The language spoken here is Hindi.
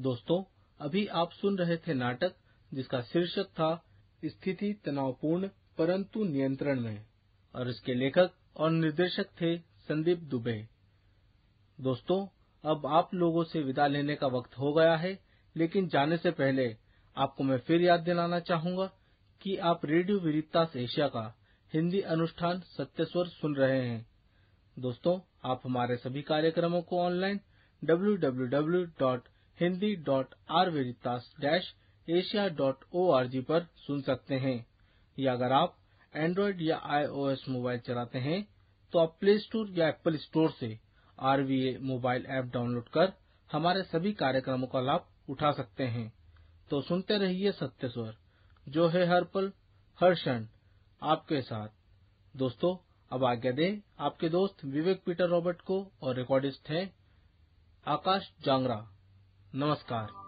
दोस्तों, अभी आप सुन रहे थे नाटक जिसका शीर्षक था स्थिति तनावपूर्ण परंतु नियंत्रण में, और इसके लेखक और निर्देशक थे संदीप दुबे। दोस्तों, अब आप लोगों से विदा लेने का वक्त हो गया है, लेकिन जाने से पहले आपको मैं फिर याद दिलाना चाहूंगा कि आप रेडियो वेरितास एशिया का हिंदी अनुष्ठान सत्य स्वर सुन रहे हैं। दोस्तों, आप हमारे सभी कार्यक्रमों को ऑनलाइन www.hindi.rveritas-asia.org पर सुन सकते हैं, या अगर आप एंड्रॉइड या iOS मोबाइल चलाते हैं तो आप प्ले स्टोर या एप्पल स्टोर से RVA मोबाइल ऐप डाउनलोड कर हमारे सभी कार्यक्रमों का लाभ उठा सकते हैं। तो सुनते रहिए सत्य स्वर, जो है हर पल हर क्षण आपके साथ। दोस्तों, अब आज्ञा दें आपके दोस्त विवेक पीटर रॉबर्ट को, और रिकॉर्डिस्ट हैं आकाश जांगरा। नमस्कार।